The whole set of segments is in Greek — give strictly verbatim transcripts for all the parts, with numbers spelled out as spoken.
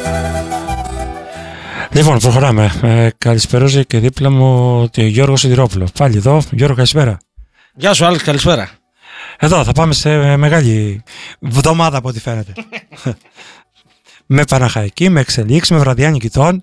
Λοιπόν, προχωράμε. Ε, καλησπέροζε και δίπλα μου ο Γιώργος Σιδηρόπουλο. Πάλι εδώ. Γιώργο, καλησπέρα. Γεια σου, Άλεξ, καλησπέρα. Εδώ θα πάμε σε μεγάλη βδομάδα από ό,τι φαίνεται. Με Παναχαϊκή, με εξελίξεις, με βραδιά νικητών.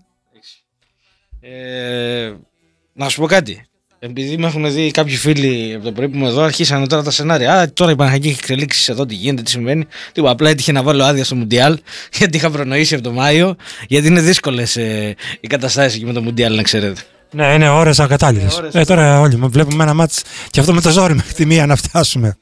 Ε, να σου πω κάτι. Επειδή με έχουν δει κάποιοι φίλοι από το πρωί που είμαι εδώ, αρχίσανε τώρα τα σενάρια. Α, τώρα η Παναχαϊκή έχει εξελίξεις εδώ, τι γίνεται, τι συμβαίνει. Τίποτα, απλά έτυχε να βάλω άδεια στο Μουντιάλ, γιατί είχα προνοήσει από το Μάιο, γιατί είναι δύσκολες ε, οι καταστάσεις εκεί με το Μουντιάλ, να ξέρετε. Ναι, είναι ώρες ακατάλληλες. Ε, ε, τώρα όλοι βλέπουμε ένα μάτς και αυτό με το ζόρι μέχρι τη μία να φτάσουμε.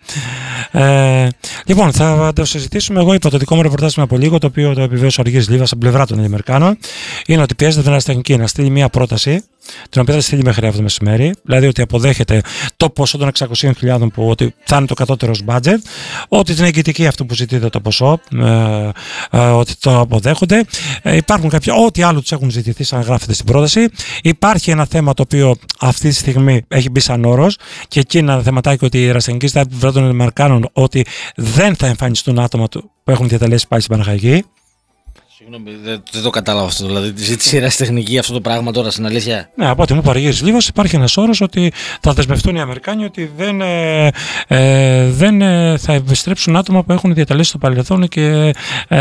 Ε, λοιπόν, θα το συζητήσουμε. Εγώ είπα το δικό μου ρεπορτάζ από λίγο, το οποίο το επιβεβαίωσε ο Αργύρης Λίβας από πλευρά των Αμερικάνων. Είναι ότι πιέζεται την Αεραστεχνική να στείλει μία πρόταση, την οποία θα στείλει μέχρι αύριο το μεσημέρι. Δηλαδή ότι αποδέχεται το ποσό των εξακοσίων χιλιάδων που ότι θα είναι το κατώτερο budget, ότι την εγγυητική αυτό που ζητείται το ποσό, ε, ε, ότι το αποδέχονται. Ε, υπάρχουν κάποια, ό,τι άλλο τους έχουν ζητηθεί, σαν γράφεται στην πρόταση. Υπάρχει ένα θέμα το οποίο αυτή τη στιγμή έχει μπει σαν όρος και εκεί είναι ένα θεματάκι ότι η Αεραστεχνική στα πλευρά των Αμερικάνων ότι δεν θα εμφανιστούν άτομα που έχουν διατελέσει πάλι στην Παναχαϊκή. Συγγνώμη, δεν, δεν το κατάλαβα αυτό. Δηλαδή, τη ζήτησε η Αεραστεχνική αυτό το πράγμα τώρα στην αλήθεια. Ναι, από ό,τι μου παρηγγείλει λίγο, υπάρχει ένας όρος ότι θα δεσμευτούν οι Αμερικάνοι ότι δεν, ε, ε, δεν ε, θα επιστρέψουν άτομα που έχουν διατελέσει στο παρελθόν και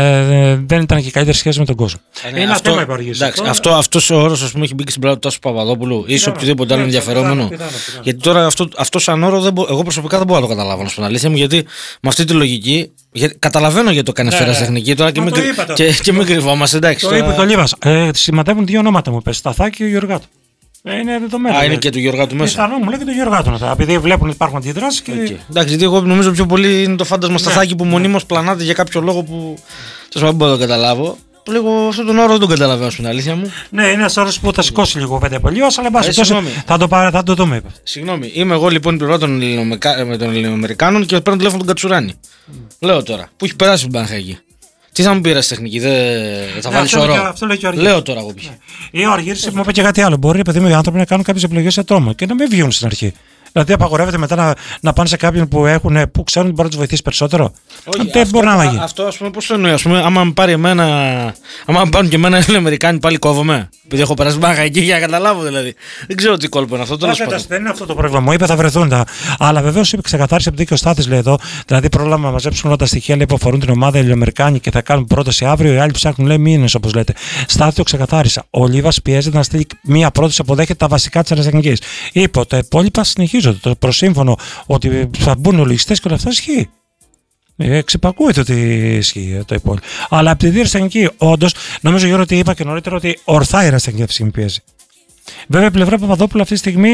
ε, δεν ήταν και καλύτερη σχέση με τον κόσμο. Είναι, είναι αυτό, θέμα η παρηγγείληση. Αυτό, αυτό, αυτός ο όρος, ας πούμε, έχει μπει και στην πλάτη του Τάσου Παπαδόπουλου ή σε οποιοδήποτε άλλο ενδιαφερόμενο. Γιατί τώρα αυτό, αυτό σαν όρο, δεν μπο, εγώ προσωπικά δεν μπορώ να το καταλάβω, στην αλήθεια μου, γιατί με αυτή τη λογική. Για, καταλαβαίνω γιατί το κάνει αυτό η Αεραστεχνική τώρα και μην, και, και μην κρυβόμαστε. Εντάξει, το τώρα... είπε το Λίβας. Ε, σημαντεύουν δύο ονόματα μου, πες. Σταθάκη και ο Γιωργάτου. Ε, είναι δεδομένο. Α, είναι και του Γιωργάτου μέσα. Πιθανό μου λέει και του Γιωργάτου. Επειδή βλέπουν ότι υπάρχουν αντιδράσεις. Και... Okay. Εντάξει, γιατί εγώ νομίζω πιο πολύ είναι το φάντασμα Σταθάκη που μονίμως πλανάται για κάποιο λόγο που. Δεν μπορώ να το καταλάβω. Λίγο αυτόν τον όρο δεν τον καταλαβαίνω στην αλήθεια μου. Ναι, είναι ένα όρο που θα σηκώσει λίγο πέντε από λίγο, αλλά εν πάση περιπτώσει θα το, θα το δούμε. Συγγνώμη, είμαι εγώ λοιπόν η πλευρά των Ελληνοαμερικάνων και παίρνω τηλέφωνο τον Κατσουράνη. Mm. Λέω τώρα, που έχει περάσει την Παναχαϊκή. Τι θα μου πει η Αεραστεχνική, δεν θα ναι, βάλει σωρό. Λέω τώρα εγώ πια. Ή ο Αργύρης μου είπε και κάτι άλλο. Μπορεί παιδί μου οι άνθρωποι να κάνουν κάποιες επιλογές σε τρόμο και να μην βγουν στην αρχή. Δηλαδή, απαγορεύεται μετά να, να πάνε σε κάποιον που, έχουν, που ξέρουν ότι μπορεί να του βοηθήσει περισσότερο. Όχι, δεν μπορεί να γίνει. Αυτό, α πούμε, πώ το εννοεί. Α πούμε, άμα πάρει εμένα. Άμα πάρουν και εμένα οι Αμερικάνοι, πάλι κόβομαι. Επειδή έχω περάσει Παναχαϊκή για να καταλάβω δηλαδή. Δεν ξέρω τι κόλπο είναι αυτό. Τέλος πάντων. Δεν είναι αυτό το πρόβλημα. Μου είπε θα βρεθούν τα. Αλλά βεβαίω είπε ξεκαθάρισε από δίκαιο στάτη, λέει εδώ. Δηλαδή, πρόλαβα να μαζέψουν όλα τα στοιχεία λέει, που αφορούν την ομάδα οι Αμερικάνοι και θα κάνουν πρόταση αύριο. Οι άλλοι ψάχνουν λέει μήνες όπω λέτε. Στάτη το ξεκαθάρισα. Ο Λίβας πιέζεται να στείλει μία πρόταση αποδέχεται τα βασικά τη Αεραστεχνικής. Είπε τα υπόλοιπα συνεχίζονται. Το προσύμφωνο ότι θα μπουν οι λογιστές και όλα αυτά ισχύει. Εξυπακούεται ότι ισχύει το υπόλοιπο. Αλλά από τη Αεραστεχνική, όντως, νομίζω Γιώργο ότι είπα και νωρίτερα ότι ορθά η Αεραστεχνική αυτή τη στιγμή πιέζει. Βέβαια, η πλευρά Παπαδόπουλου αυτή τη στιγμή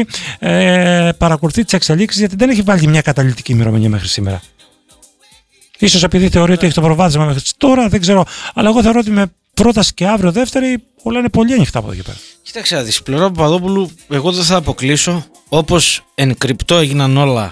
ε, παρακολουθεί τις εξελίξεις γιατί δεν έχει βάλει μια καταληκτική ημερομηνία μέχρι σήμερα. Ίσως επειδή θεωρεί ότι έχει το προβάδισμα μέχρι τώρα, δεν ξέρω. Αλλά εγώ θεωρώ ότι με πρόταση και αύριο δεύτερη όλα είναι πολύ ανοιχτά από εδώ και πέρα. Κοίταξε να δεις, πλευρά Παπαδόπουλου, εγώ δεν θα αποκλείσω όπως εν κρυπτό έγιναν όλα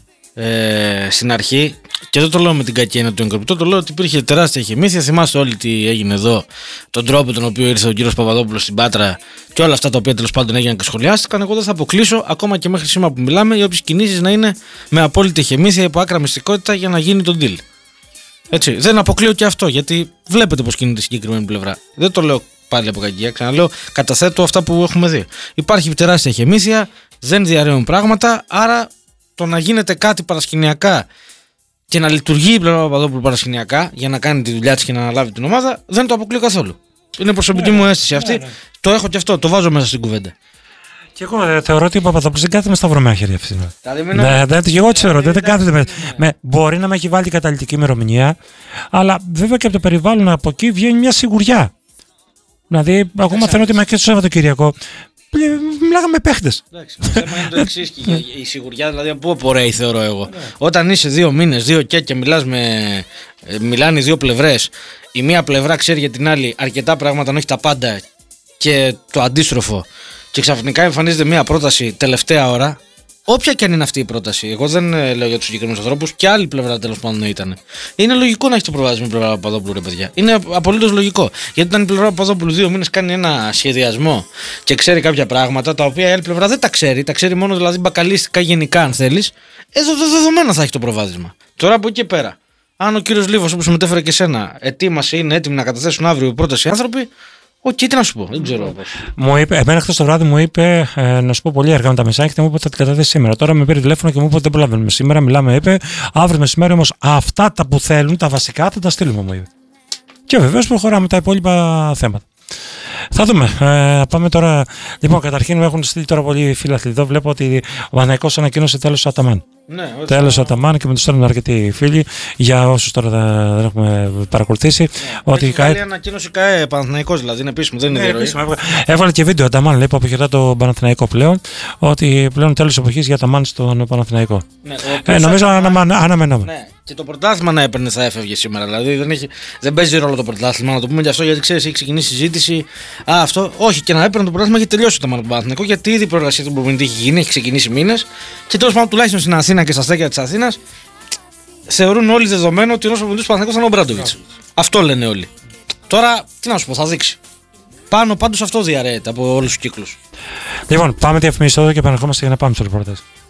ε, στην αρχή. Και δεν το λέω με την κακή έννοια του εν κρυπτό, το λέω ότι υπήρχε τεράστια χεμήθεια. Θυμάστε όλοι τι έγινε εδώ, τον τρόπο τον οποίο ήρθε ο κύριος Παπαδόπουλος στην Πάτρα και όλα αυτά τα οποία τέλος πάντων έγιναν και σχολιάστηκαν. Εγώ δεν θα αποκλείσω ακόμα και μέχρι σήμερα που μιλάμε οι όποιες κινήσεις να είναι με απόλυτη χεμήθεια υπό άκρα μυστικότητα για να γίνει το deal. Έτσι, δεν αποκλείω και αυτό γιατί βλέπετε πώς κινείται η συγκεκριμένη πλευρά. Δεν το λέω πάλι από κακία, ξαναλέω, καταθέτω αυτά που έχουμε δει. Υπάρχει τεράστια χεμήθεια, δεν διαρρέουν πράγματα, άρα το να γίνεται κάτι παρασκηνιακά και να λειτουργεί η πλευρά Παπαδόπουλου παρασκηνιακά για να κάνει τη δουλειά της και να αναλάβει την ομάδα, δεν το αποκλείω καθόλου. Είναι προσωπική ναι, μου αίσθηση αυτή. Ναι, ναι. Το έχω και αυτό, το βάζω μέσα στην κουβέντα. Και εγώ ε, θεωρώ ότι ο Παπαδόπουλος δεν κάθεται με σταυρωμένα χέρια αυτή τη στιγμή. Ναι, δεν, και εγώ τη θεωρώ, δεν, δεν κάθεται με, με. Μπορεί να με έχει βάλει καταλυτική ημερομηνία, αλλά βέβαια και από το περιβάλλον από εκεί βγαίνει μια σιγουριά. Δηλαδή, εγώ μαθαίνω ότι μέχρι και το Σαββατοκύριακο μιλάγαμε με παίχτες. Εντάξει, το θέμα είναι το εξής και η σιγουριά, δηλαδή από πού απορρέει θεωρώ εγώ. Όταν είσαι δύο μήνες, δύο και και μιλάς με. Μιλάνε οι δύο πλευρές, η μία πλευρά ξέρει για την άλλη αρκετά πράγματα, αν όχι τα πάντα, και το αντίστροφο. Και ξαφνικά εμφανίζεται μια πρόταση τελευταία ώρα, όποια και αν είναι αυτή η πρόταση. Εγώ δεν λέω για τους συγκεκριμένους ανθρώπους, και άλλη πλευρά τέλος πάντων ήταν. Είναι λογικό να έχει το προβάδισμα η πλευρά Παπαδόπουλου, ρε παιδιά. Είναι απολύτως λογικό. Γιατί όταν η πλευρά Παπαδόπουλου δύο μήνες κάνει ένα σχεδιασμό και ξέρει κάποια πράγματα, τα οποία η άλλη πλευρά δεν τα ξέρει, τα ξέρει μόνο δηλαδή μπακαλίστικα γενικά, αν θέλεις, εδώ δεδομένα θα έχει το προβάδισμα. Τώρα από εκεί και πέρα. Αν ο κύριος Λίβος, όπως μετέφερε και σένα, ετοίμασε, είναι έτοιμοι να καταθέσουν αύριο πρόταση οι άνθρωποι, οκ, okay, τι να σου πω, δεν ξέρω. Μου είπε, εμένα χθες το βράδυ μου είπε, ε, να σου πω πολύ αργά με τα μεσάνυχτα, μου είπε ότι θα την καταθέσει σήμερα. Τώρα με πήρε τηλέφωνο και μου είπε ότι δεν προλαβαίνουμε σήμερα. Μιλάμε, είπε, αύριο μεσημέρι όμως αυτά τα που θέλουν, τα βασικά, θα τα στείλουμε, μου είπε. Και βεβαίως προχωράμε τα υπόλοιπα θέματα. Θα δούμε. Ε, πάμε τώρα. Λοιπόν, καταρχήν μου έχουν στείλει τώρα πολλοί φίλαθλοι εδώ. Βλέπω ότι ο Παναθηναϊκός ανακοίνωσε τέλος του Αταμάν. Ναι, τέλος του Αταμάν και με το στέλνουν αρκετοί φίλοι. Για όσους τώρα δεν έχουμε παρακολουθήσει. Ναι, ότι έχει ΚΑΕ... βγάλει ανακοίνωση ΚΑΕ Παναθηναϊκός, δηλαδή είναι επίσημο, δεν είναι ναι, διαρροή. Επίσημο. Έβαλε και βίντεο Αταμάν, λέει, που αποχαιρετά το Παναθηναϊκό πλέον. Ότι πλέον τέλος εποχής για Αταμάν στον Παναθηναϊκό. Ναι, ε, νομίζω Αταμάν... αναμενόμενο. Ναι. Και το πρωτάθλημα να έπαιρνε θα έφευγε σήμερα. Δηλαδή δεν, έχει, δεν παίζει ρόλο το πρωτάθλημα, να το πούμε γι' αυτό, γιατί ξέρει, έχει ξεκινήσει η συζήτηση. Α, αυτό. Όχι, και να έπαιρνε το πρωτάθλημα έχει τελειώσει το Παναθηναϊκό, γιατί ήδη η προεργασία του προπονητή έχει γίνει, έχει ξεκινήσει μήνες. Και τέλος πάντων, τουλάχιστον στην Αθήνα και στα στέκια της Αθήνας, θεωρούν όλοι δεδομένο ότι ο προπονητής του Παναθηναϊκού θα είναι ο Μπράντοβιτς. Αυτό λένε όλοι. Τώρα, τι να σου πω, θα δείξει. Πάνω πάντως αυτό διαρρέεται από όλους τους κύκλους. Λοιπόν, πάμε διαφημίσεις εδώ και επανερχόμαστε για να πάμε στο ρεπορτάζ.